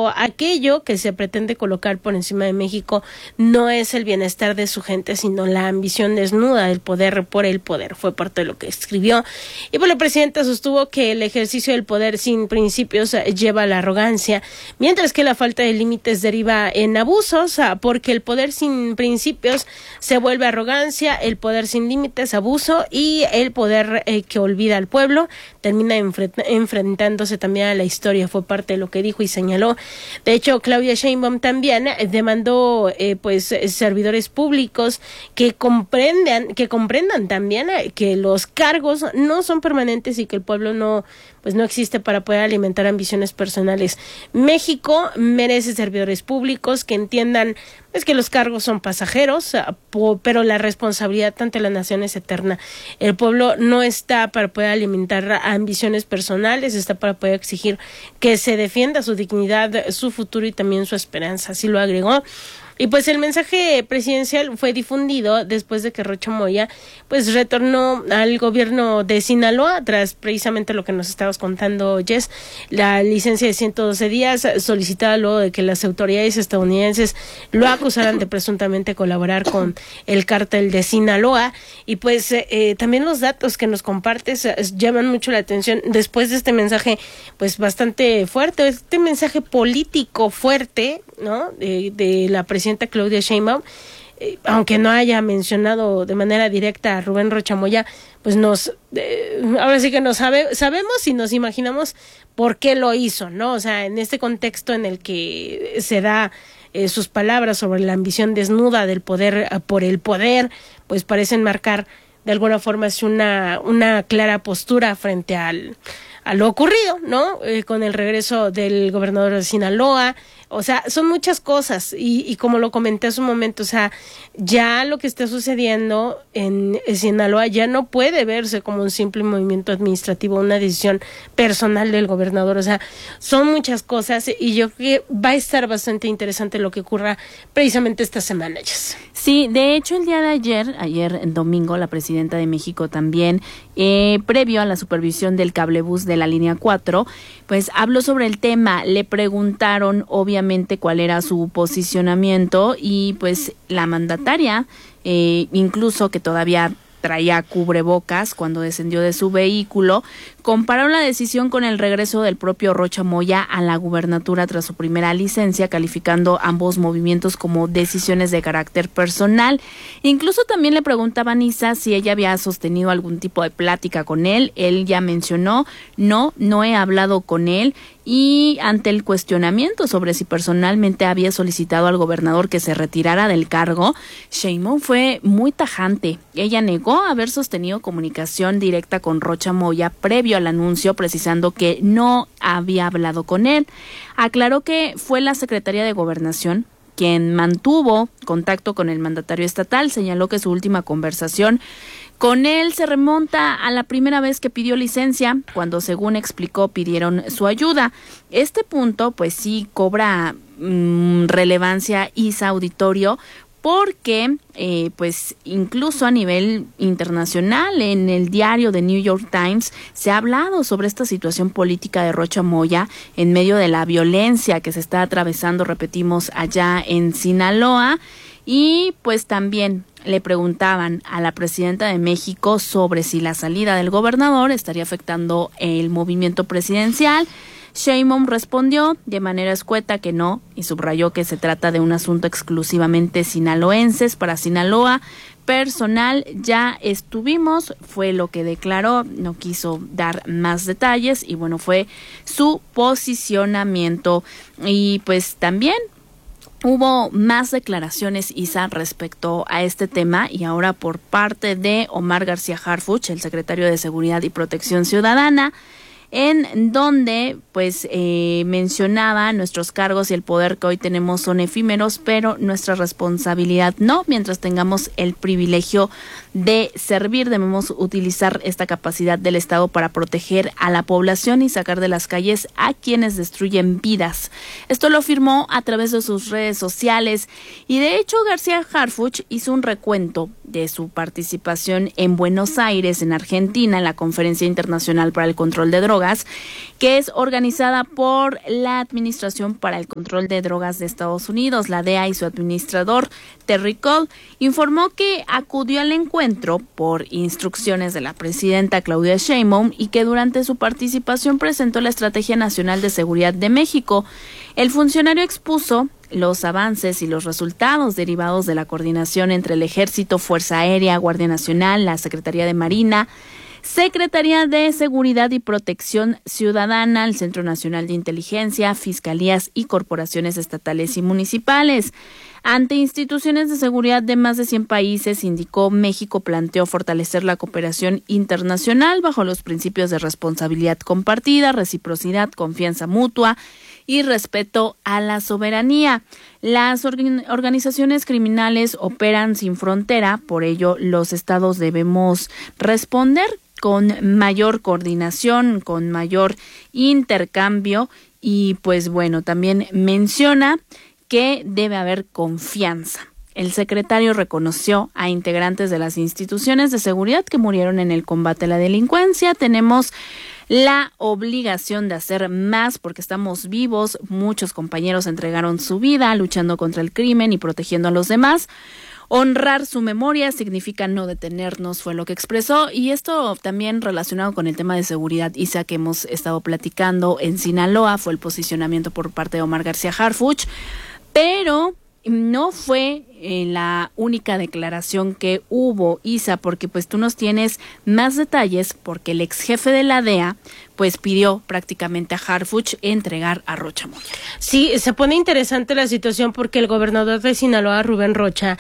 pero aquello que se pretende colocar por encima de México no es el bienestar de su gente, sino la ambición desnuda del poder por el poder. Fue parte de lo que escribió. Y pues la presidenta sostuvo que el ejercicio del poder sin principios lleva a la arrogancia, mientras que la falta de límites deriva en abusos, porque el poder sin principios se vuelve arrogancia, el poder sin límites abuso, y el poder que olvida al pueblo termina enfrentándose también a la historia. Fue parte de lo que dijo y señaló. De hecho, Claudia Sheinbaum también demandó servidores públicos que comprendan también que los cargos no son permanentes y que el pueblo no existe para poder alimentar ambiciones personales. México merece servidores públicos que entiendan que los cargos son pasajeros, pero la responsabilidad ante la nación es eterna. El pueblo no está para poder alimentar ambiciones personales, está para poder exigir que se defienda su dignidad, su futuro y también su esperanza. Así lo agregó. Y pues el mensaje presidencial fue difundido después de que Rocha Moya retornó al gobierno de Sinaloa tras precisamente lo que nos estabas contando, Jess, la licencia de 112 días solicitada luego de que las autoridades estadounidenses lo acusaran de presuntamente colaborar con el cártel de Sinaloa. Y también los datos que nos compartes llaman mucho la atención después de este mensaje bastante fuerte, este mensaje político fuerte, ¿no? De la presidenta Claudia Sheinbaum, aunque no haya mencionado de manera directa a Rubén Rocha Moya, ahora sí que sabemos y nos imaginamos por qué lo hizo, ¿no? O sea, en este contexto en el que se da sus palabras sobre la ambición desnuda del poder por el poder, parecen marcar de alguna forma una clara postura frente a lo ocurrido, ¿no? Con el regreso del gobernador de Sinaloa. O sea, son muchas cosas y como lo comenté hace un momento, o sea, ya lo que está sucediendo en Sinaloa ya no puede verse como un simple movimiento administrativo, una decisión personal del gobernador. O sea, son muchas cosas y yo creo que va a estar bastante interesante lo que ocurra precisamente esta semana, Jess. Sí, de hecho el día de ayer en domingo, la presidenta de México también, previo a la supervisión del cablebús de la línea 4, habló sobre el tema. Le preguntaron obviamente cuál era su posicionamiento y la mandataria, incluso que todavía traía cubrebocas cuando descendió de su vehículo, compararon la decisión con el regreso del propio Rocha Moya a la gubernatura tras su primera licencia, calificando ambos movimientos como decisiones de carácter personal. Incluso también le preguntaban a Isa si ella había sostenido algún tipo de plática con él. Él ya mencionó, no he hablado con él. Y ante el cuestionamiento sobre si personalmente había solicitado al gobernador que se retirara del cargo, Sheinbaum fue muy tajante. Ella negó haber sostenido comunicación directa con Rocha Moya previo al anuncio, precisando que no había hablado con él. Aclaró que fue la Secretaría de Gobernación quien mantuvo contacto con el mandatario estatal. Señaló que su última conversación con él se remonta a la primera vez que pidió licencia, cuando, según explicó, pidieron su ayuda. Este punto, sí cobra relevancia, Isa, auditorio, porque incluso a nivel internacional, en el diario The New York Times, se ha hablado sobre esta situación política de Rocha Moya en medio de la violencia que se está atravesando, repetimos, allá en Sinaloa. Y también le preguntaban a la presidenta de México sobre si la salida del gobernador estaría afectando el movimiento presidencial. Sheinbaum respondió de manera escueta que no y subrayó que se trata de un asunto exclusivamente sinaloenses para Sinaloa. Personal, ya estuvimos, fue lo que declaró, no quiso dar más detalles y fue su posicionamiento. Y también hubo más declaraciones, Isa, respecto a este tema, y ahora por parte de Omar García Harfuch, el secretario de Seguridad y Protección Ciudadana, en donde mencionaba: nuestros cargos y el poder que hoy tenemos son efímeros, pero nuestra responsabilidad no. Mientras tengamos el privilegio de servir, debemos utilizar esta capacidad del Estado para proteger a la población y sacar de las calles a quienes destruyen vidas. Esto lo afirmó a través de sus redes sociales, y de hecho García Harfuch hizo un recuento de su participación en Buenos Aires, en Argentina, en la Conferencia Internacional para el Control de Drogas, Drogas, que es organizada por la Administración para el Control de Drogas de Estados Unidos, la DEA, y su administrador, Terry Cole, informó que acudió al encuentro por instrucciones de la presidenta Claudia Sheinbaum y que durante su participación presentó la Estrategia Nacional de Seguridad de México. El funcionario expuso los avances y los resultados derivados de la coordinación entre el Ejército, Fuerza Aérea, Guardia Nacional, la Secretaría de Marina, Secretaría de Seguridad y Protección Ciudadana, el Centro Nacional de Inteligencia, fiscalías y corporaciones estatales y municipales. Ante instituciones de seguridad de más de 100 países, indicó, México planteó fortalecer la cooperación internacional bajo los principios de responsabilidad compartida, reciprocidad, confianza mutua y respeto a la soberanía. Las organizaciones criminales operan sin frontera, por ello los estados debemos responder con mayor coordinación, con mayor intercambio y pues bueno, también menciona que debe haber confianza. El secretario reconoció a integrantes de las instituciones de seguridad que murieron en el combate a la delincuencia. Tenemos la obligación de hacer más porque estamos vivos. Muchos compañeros entregaron su vida luchando contra el crimen y protegiendo a los demás. Honrar su memoria significa no detenernos, fue lo que expresó, y esto también relacionado con el tema de seguridad, Isa, que hemos estado platicando en Sinaloa, fue el posicionamiento por parte de Omar García Harfuch, pero no fue la única declaración que hubo, Isa, porque pues tú nos tienes más detalles, porque el ex jefe de la DEA pues pidió prácticamente a Harfuch entregar a Rocha Moya. Sí, se pone interesante la situación porque el gobernador de Sinaloa, Rubén Rocha,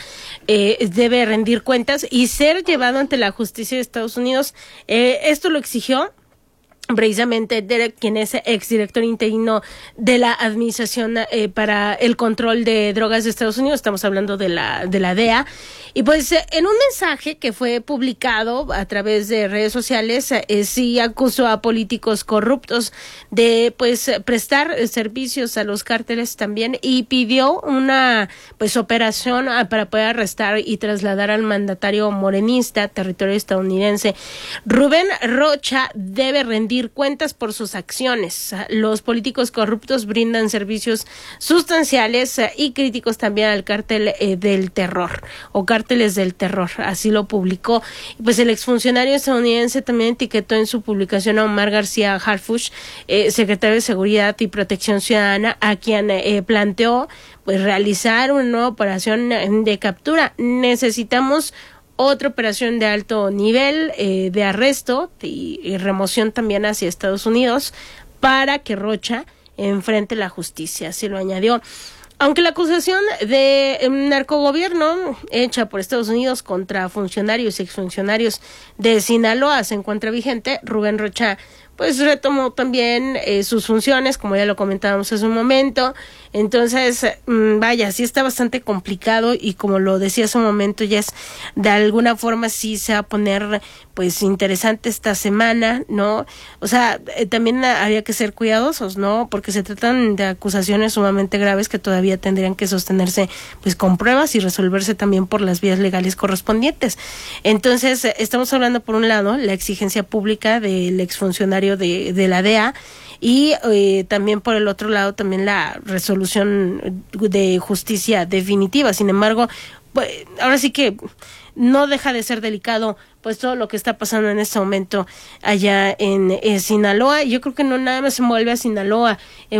debe rendir cuentas y ser llevado ante la justicia de Estados Unidos. Esto lo exigió precisamente Derek, quien es exdirector interino de la Administración para el Control de Drogas de Estados Unidos. Estamos hablando de la DEA. Y pues en un mensaje que fue publicado a través de redes sociales, sí acusó a políticos corruptos de pues prestar servicios a los cárteles también, y pidió una pues operación para poder arrestar y trasladar al mandatario morenista, territorio estadounidense. Rubén Rocha debe rendir cuentas por sus acciones. Los políticos corruptos brindan servicios sustanciales y críticos también al cártel del terror o cárteles del terror, así lo publicó. Pues el exfuncionario estadounidense también etiquetó en su publicación a Omar García Harfuch, secretario de Seguridad y Protección Ciudadana, a quien planteó pues realizar una nueva operación de captura. Necesitamos otra operación de alto nivel de arresto y remoción también hacia Estados Unidos para que Rocha enfrente la justicia, así lo añadió. Aunque la acusación de narcogobierno hecha por Estados Unidos contra funcionarios y exfuncionarios de Sinaloa se encuentra vigente, Rubén Rocha pues retomó también sus funciones, como ya lo comentábamos hace un momento. Entonces, vaya, sí está bastante complicado, y como lo decía hace un momento, ya es de alguna forma sí se va a poner pues interesante esta semana, ¿no? O sea, también había que ser cuidadosos, ¿no? Porque se tratan de acusaciones sumamente graves que todavía tendrían que sostenerse pues con pruebas y resolverse también por las vías legales correspondientes. Entonces, estamos hablando por un lado la exigencia pública del exfuncionario de la DEA, y también por el otro lado también la resolución de justicia definitiva. Sin embargo, pues, ahora sí que no deja de ser delicado pues todo lo que está pasando en este momento allá en Sinaloa. Yo creo que no nada más envuelve a Sinaloa,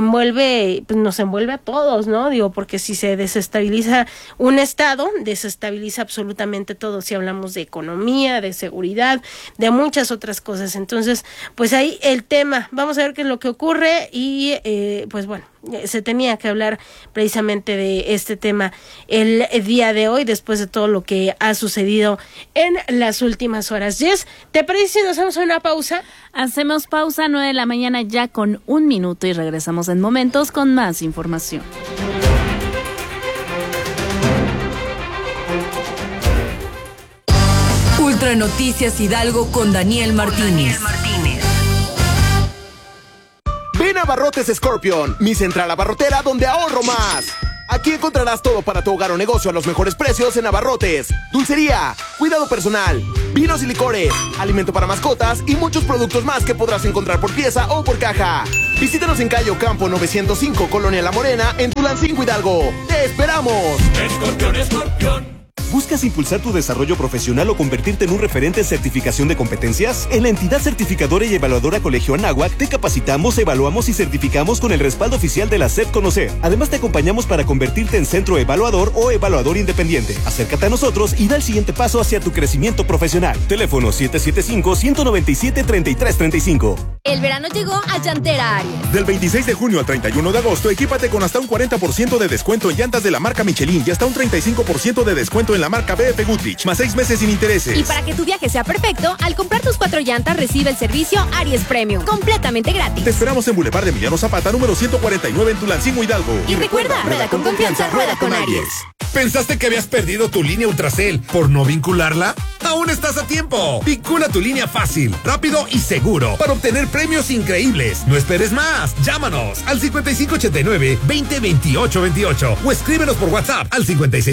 pues nos envuelve a todos, ¿no? Digo, porque si se desestabiliza un estado, desestabiliza absolutamente todo, si hablamos de economía, de seguridad, de muchas otras cosas. Entonces, pues ahí el tema, vamos a ver qué es lo que ocurre, y pues bueno, se tenía que hablar precisamente de este tema el día de hoy, después de todo lo que ha sucedido en las últimas horas. Jess, ¿te parece si nos hacemos una pausa? Hacemos pausa, 9 de la mañana ya con 1 minuto, y regresamos en momentos con más información. Ultra Noticias Hidalgo con Daniel Martínez. Ven a Abarrotes Scorpion, mi central abarrotera donde ahorro más. Aquí encontrarás todo para tu hogar o negocio a los mejores precios en abarrotes, dulcería, cuidado personal, vinos y licores, alimento para mascotas y muchos productos más que podrás encontrar por pieza o por caja. Visítanos en Calle Ocampo 905, Colonia La Morena, en Tulancingo, Hidalgo. ¡Te esperamos! Escorpión, escorpión. ¿Buscas impulsar tu desarrollo profesional o convertirte en un referente en certificación de competencias? En la entidad certificadora y evaluadora Colegio Anáhuac te capacitamos, evaluamos y certificamos con el respaldo oficial de la SEP Conocer. Además te acompañamos para convertirte en centro evaluador o evaluador independiente. Acércate a nosotros y da el siguiente paso hacia tu crecimiento profesional. Teléfono 775-197-3335. El verano llegó a Llantera Aries. Del 26 de junio al 31 de agosto, equípate con hasta un 40% de descuento en llantas de la marca Michelin y hasta un 35% de descuento en la marca BF Goodrich, más 6 meses sin intereses. Y para que tu viaje sea perfecto, al comprar tus 4 llantas, recibe el servicio Aries Premium, completamente gratis. Te esperamos en Boulevard de Emiliano Zapata, número 149 en Tulancingo, Hidalgo. Y recuerda, rueda con confianza, rueda con Aries. ¿Pensaste que habías perdido tu línea Ultracel por no vincularla? ¡Aún estás a tiempo! Vincula tu línea fácil, rápido y seguro para obtener premios increíbles. No esperes más. Llámanos al 5589-202828 o escríbenos por WhatsApp al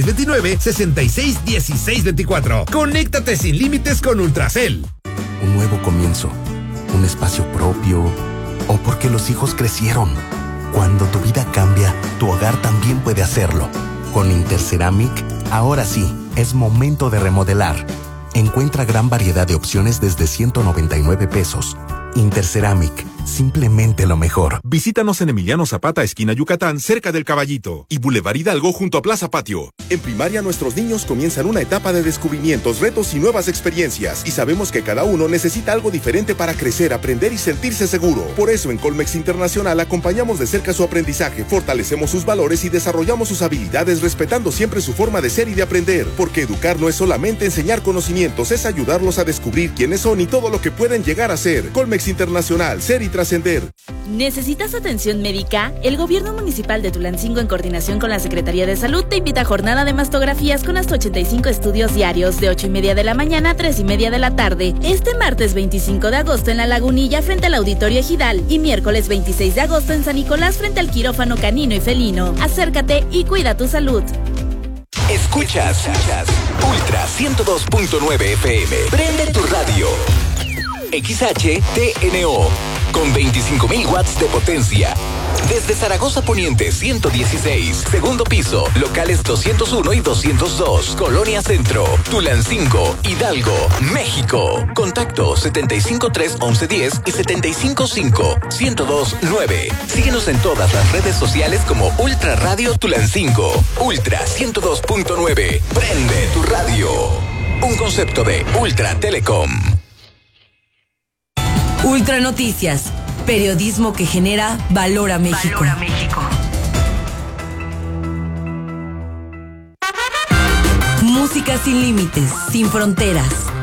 5629-661624. Conéctate sin límites con Ultracel. Un nuevo comienzo, un espacio propio o porque los hijos crecieron. Cuando tu vida cambia, tu hogar también puede hacerlo. Con Interceramic, ahora sí, es momento de remodelar. Encuentra gran variedad de opciones desde 199 pesos. Interceramic, simplemente lo mejor. Visítanos en Emiliano Zapata, esquina Yucatán, cerca del Caballito, y Boulevard Hidalgo junto a Plaza Patio. En primaria, nuestros niños comienzan una etapa de descubrimientos, retos y nuevas experiencias, y sabemos que cada uno necesita algo diferente para crecer, aprender y sentirse seguro. Por eso, en Colmex Internacional acompañamos de cerca su aprendizaje, fortalecemos sus valores y desarrollamos sus habilidades respetando siempre su forma de ser y de aprender, porque educar no es solamente enseñar conocimientos, es ayudarlos a descubrir quiénes son y todo lo que pueden llegar a ser. Colmex Internacional, ser y trascender. ¿Necesitas atención médica? El Gobierno Municipal de Tulancingo, en coordinación con la Secretaría de Salud, te invita a jornada de mastografías con hasta 85 estudios diarios, de 8:30 de la mañana a 3:30 de la tarde. Este martes 25 de agosto en La Lagunilla, frente al Auditorio Ejidal, y miércoles 26 de agosto en San Nicolás, frente al quirófano canino y felino. Acércate y cuida tu salud. Escuchas Ultra 102.9 FM. Prende tu radio. XHTNO, con 25.000 watts de potencia. Desde Zaragoza Poniente 116, segundo piso, locales 201 y 202, Colonia Centro, Tulancingo, Hidalgo, México. Contacto 753-1110 y 755-1029. Síguenos en todas las redes sociales como Ultra Radio Tulancingo. Ultra 102.9. Prende tu radio. Un concepto de Ultra Telecom. Ultra Noticias, periodismo que genera valor a México. Música sin límites, sin fronteras.